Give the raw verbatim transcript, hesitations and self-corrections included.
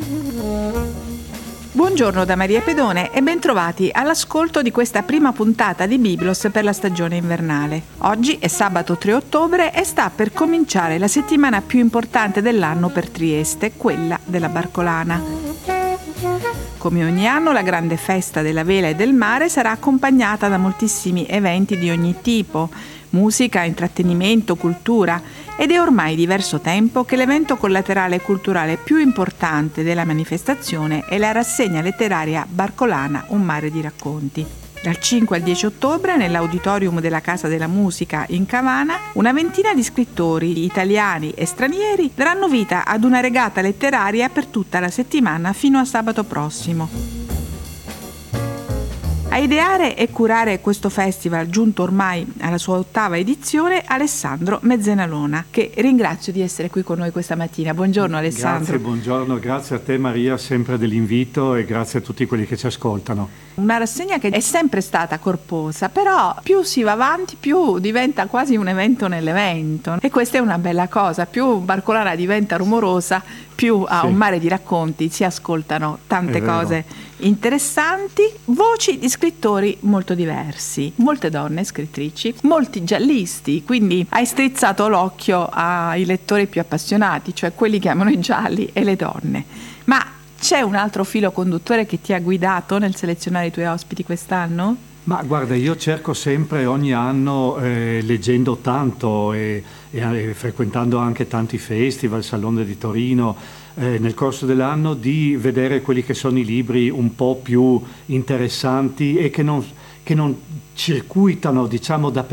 Buongiorno da Maria Pedone e bentrovati all'ascolto di questa prima puntata di Biblos per la stagione invernale. Oggi è sabato tre ottobre e sta per cominciare la settimana più importante dell'anno per Trieste, quella della Barcolana. Come ogni anno, la grande festa della vela e del mare sarà accompagnata da moltissimi eventi di ogni tipo, musica, intrattenimento, cultura, ed è ormai diverso tempo che l'evento collaterale culturale più importante della manifestazione è la rassegna letteraria Barcolana, un mare di racconti. Dal cinque al dieci ottobre, nell'auditorium della Casa della Musica in Cavana, una ventina di scrittori italiani e stranieri daranno vita ad una regata letteraria per tutta la settimana fino a sabato prossimo. A ideare e curare questo festival, giunto ormai alla sua ottava edizione, Alessandro Mezzenalona, che ringrazio di essere qui con noi questa mattina. Buongiorno Alessandro. Grazie, buongiorno, grazie a te Maria sempre dell'invito e grazie a tutti quelli che ci ascoltano. Una rassegna che è sempre stata corposa, però più si va avanti più diventa quasi un evento nell'evento, e questa è una bella cosa. Più Barcolana diventa rumorosa, più a sì. un mare di racconti si ascoltano tante cose interessanti, voci di scrittori molto diversi, molte donne scrittrici, molti giallisti, quindi hai strizzato l'occhio ai lettori più appassionati, cioè quelli che amano i gialli e le donne. Ma c'è un altro filo conduttore che ti ha guidato nel selezionare i tuoi ospiti quest'anno? Ma guarda, io cerco sempre ogni anno, eh, leggendo tanto e, e, e frequentando anche tanti festival, Salone di Torino, eh, nel corso dell'anno, di vedere quelli che sono i libri un po' più interessanti e che non, che non circuitano, diciamo, da